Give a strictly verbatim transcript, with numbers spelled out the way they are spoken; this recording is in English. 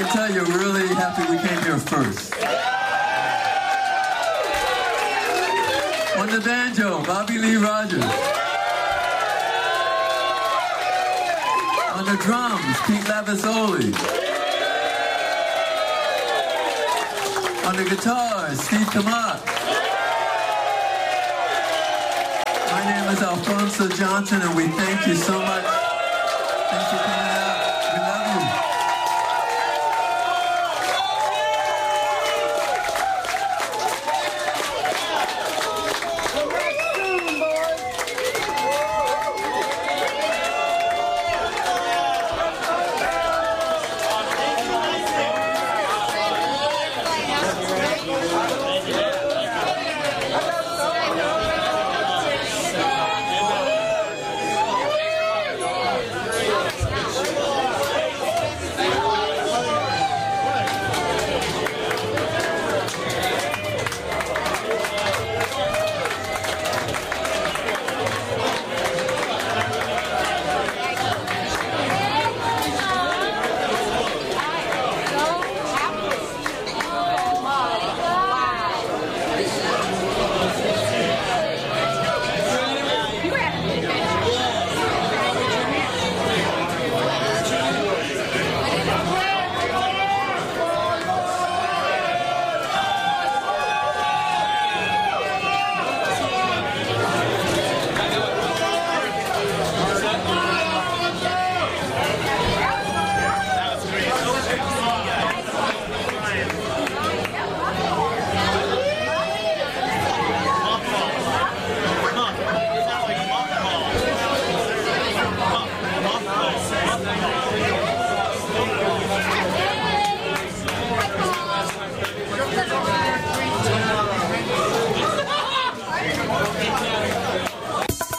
can tell you're really happy we came here first. On the banjo, Bobby Lee Rogers. On the drums, Pete Lavasoli. On the guitar, Steve Kamak. My name is Alfonso Johnson, and we thank you so much. Thanks for coming out.